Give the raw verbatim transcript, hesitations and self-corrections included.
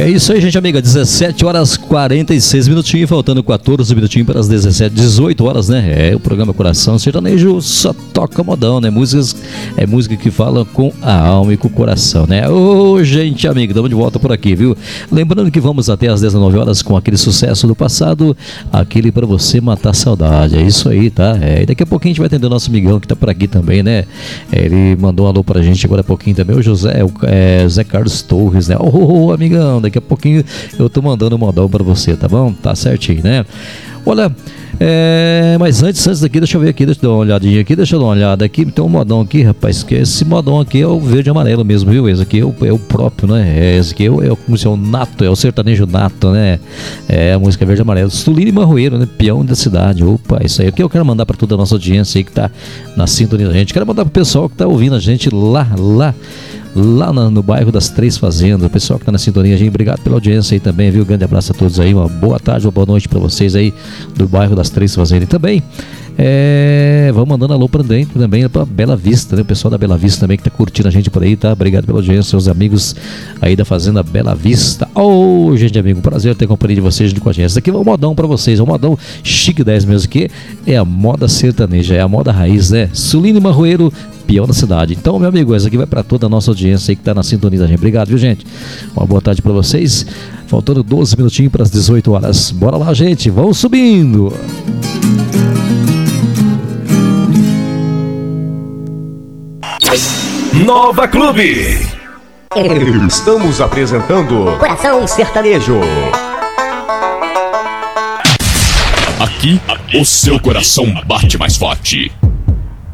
isso aí, gente amiga, dezessete horas e quarenta e seis minutinhos, faltando quatorze minutinhos para as dezessete, dezoito horas, né? É o programa Coração Sertanejo só toca modão, né? Músicas, é música que fala com a alma e com o coração, né? Ô, gente amiga, estamos de volta por aqui, viu? Lembrando que vamos até as dezenove horas com aquele sucesso do passado, aquele para você matar a saudade. É isso aí, tá? É, e daqui a pouquinho a gente vai atender o nosso amigão que tá por aqui também, né? É, ele mandou um alô pra gente agora há pouquinho também, o José, o é, José Carlos Torres, né? Ô, oh, oh, amigão, daqui a pouquinho eu tô mandando um modão pra você, tá bom? Tá certinho, né? Olha, é, mas antes, antes daqui, deixa eu ver aqui, deixa eu dar uma olhadinha aqui, deixa eu dar uma olhada aqui. Tem um modão aqui, rapaz, que esse modão aqui é o verde e amarelo mesmo, viu? Esse aqui é o, é o próprio, né? É, esse aqui é o, é, o, é o nato, é o sertanejo nato, né? É a música verde e amarelo. Sulino Marroeiro, né? Peão da cidade. Opa, isso aí aqui eu quero mandar pra toda a nossa audiência aí que tá na sintonia da gente. Quero mandar pro pessoal que tá ouvindo a gente lá, lá. Lá no, no bairro das Três Fazendas, o pessoal que tá na sintonia, gente, obrigado pela audiência aí também, viu? Grande abraço a todos aí, uma boa tarde, uma boa noite pra vocês aí do bairro das Três Fazendas. E também, é, vamos mandando alô pra dentro também, pra Bela Vista, né? O pessoal da Bela Vista também que tá curtindo a gente por aí, tá? Obrigado pela audiência, seus amigos aí da Fazenda Bela Vista. Ô, oh, gente, amigo, prazer ter companhia de vocês com a gente. Esse aqui é um modão pra vocês, é um modão chique dez mesmo, que é a moda sertaneja, é a moda raiz, né? Sulino Marroeiro, peão da cidade. Então, meu amigo, essa aqui vai para toda a nossa audiência aí que tá na sintonia da gente. Obrigado, viu, gente? Uma boa tarde para vocês. Faltando doze minutinhos para as dezoito horas. Bora lá, gente. Vamos subindo. Nova Clube. Estamos apresentando Coração Sertanejo. Aqui, o seu coração bate mais forte.